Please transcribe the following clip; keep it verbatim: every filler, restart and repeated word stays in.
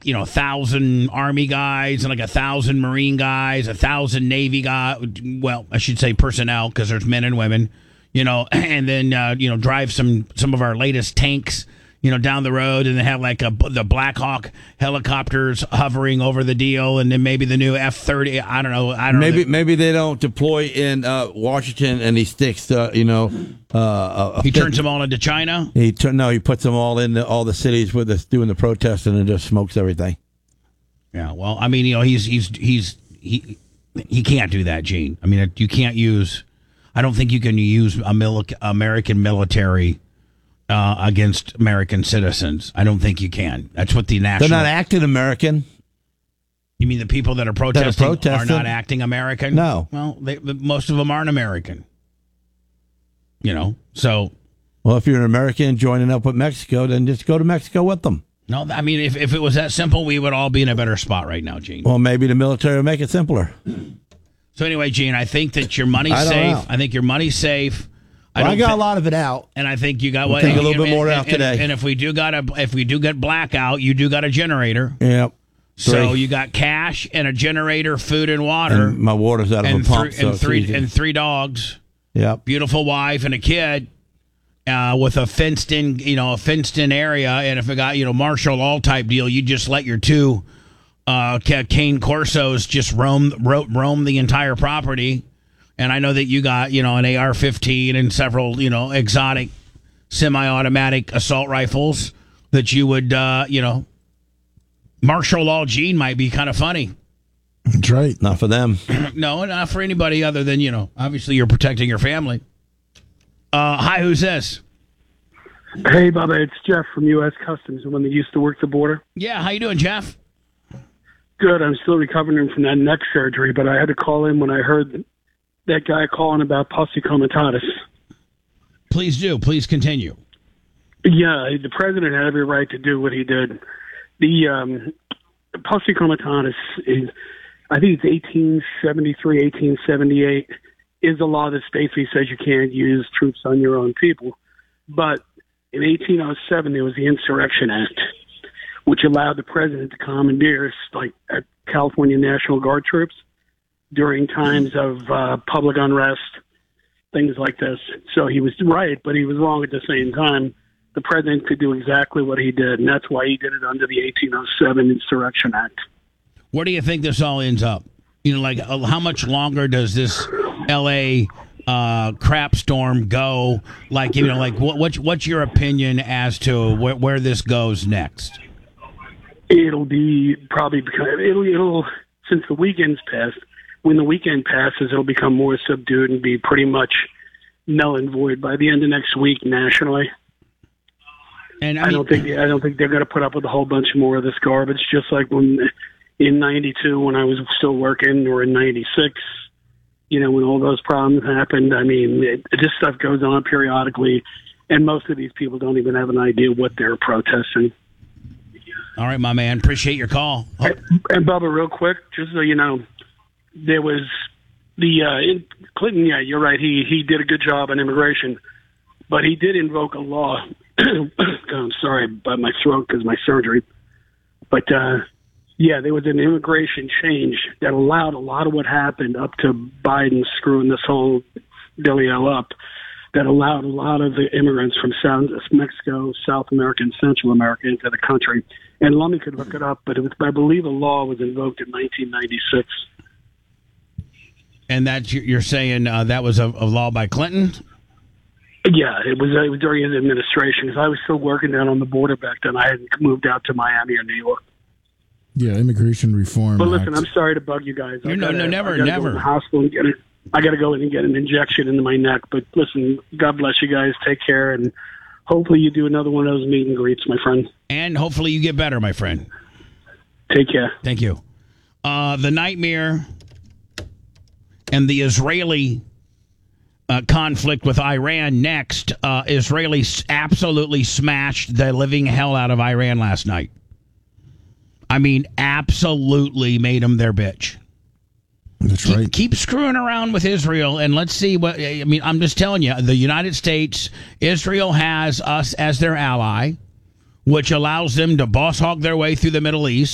you know, a thousand Army guys and like a thousand Marine guys, a thousand Navy guys. Well, I should say personnel because there's men and women, you know, and then, uh, you know, drive some, some of our latest tanks, you know, down the road, and then have like a, the Black Hawk helicopters hovering over the deal, and then maybe the new F thirty. I don't know. I don't maybe, know. Maybe they don't deploy in uh, Washington, and he sticks to, you know. Uh, he turns them all into China? He tur- No, he puts them all in the, all the cities with us doing the protesting and just smokes everything. Yeah, well, I mean, you know, he's, he's, he's, he, he can't do that, Gene. I mean, you can't use, I don't think you can use a mil- American military Uh, against American citizens. I don't think you can. That's what the national... They're not acting American. You mean the people that are protesting, that are, protesting. are not acting American? No. Well, they, most of them aren't American. You know, so... Well, if you're an American joining up with Mexico, then just go to Mexico with them. No, I mean, if, if it was that simple, we would all be in a better spot right now, Gene. Well, maybe the military will make it simpler. So anyway, Gene, I think that your money's I safe. know. I think your money's safe. I, well, I got th- a lot of it out, and I think you got we'll what take a little and, bit more and, out and, today. And if we do got a, if we do get blackout, you do got a generator. Yep. So Three. you got cash and a generator, food and water. And my water's out of and a pump, three, so and it's three easy. and three dogs. Yep. Beautiful wife and a kid. Uh, with a fenced in, you know, a fenced in area, and if it got, you know, martial law type deal, you just let your two uh, cane Corsos just roam ro- roam the entire property. And I know that you got, you know, an A R fifteen and several, you know, exotic semi-automatic assault rifles that you would, uh, you know, martial law Gene might be kind of funny. That's right. Not for them. No, not for anybody other than, you know, obviously you're protecting your family. Uh, hi, who's this? Hey, Bubba, it's Jeff from U S Customs, the one that used to work the border. Yeah, how you doing, Jeff? Good. I'm still recovering from that neck surgery, but I had to call in when I heard that guy calling about posse comitatus. Please do. Please continue. Yeah, the president had every right to do what he did. The um, posse comitatus is, I think it's eighteen seventy-three, eighteen seventy-eight, is a law that basically says you can't use troops on your own people. But in eighteen oh seven, there was the Insurrection Act, which allowed the president to commandeer, like, uh, California National Guard troops during times of uh, public unrest, things like this. So he was right, but he was wrong at the same time. The president could do exactly what he did, and that's why he did it under the eighteen oh seven Insurrection Act. Where do you think this all ends up? You know, like, uh, how much longer does this L A uh, crap storm go? Like, you know, like, what, what's, what's your opinion as to where, where this goes next? It'll be probably because it'll, it'll since the weekend's passed. When the weekend passes, it'll become more subdued and be pretty much null and void by the end of next week nationally. And I, I mean, don't think I don't think they're going to put up with a whole bunch more of this garbage. Just like when in ninety-two, when I was still working, or in ninety-six, you know, when all those problems happened. I mean, it, this stuff goes on periodically, and most of these people don't even have an idea what they're protesting. All right, my man. Appreciate your call. Oh. And, and Bubba, real quick, just so you know, there was the uh, in Clinton. Yeah, you're right. He he did a good job on immigration, but he did invoke a law. I'm sorry about my throat because of my surgery, but uh, yeah, there was an immigration change that allowed a lot of what happened up to Biden screwing this whole deal up. That allowed a lot of the immigrants from South Mexico, South America, and Central America into the country. And Lummy could look it up, but it was, I believe a law was invoked in nineteen ninety-six. And that you're saying uh, that was a, a law by Clinton? Yeah, it was, it was during his administration, because I was still working down on the border back then. I hadn't moved out to Miami or New York. Yeah, immigration reform. But listen, Act. I'm sorry to bug you guys. No, no, no, never, I gotta never. Go to the hospital and get it. I got to go in and get an injection into my neck. But listen, God bless you guys. Take care, and hopefully you do another one of those meet and greets, my friend. And hopefully you get better, my friend. Take care. Thank you. Uh, the nightmare and the Israeli uh, conflict with Iran next. Uh, Israelis absolutely smashed the living hell out of Iran last night. I mean, absolutely made them their bitch. That's keep, right. Keep screwing around with Israel, and let's see what. I mean, I'm just telling you, the United States, Israel has us as their ally, which allows them to boss hog their way through the Middle East.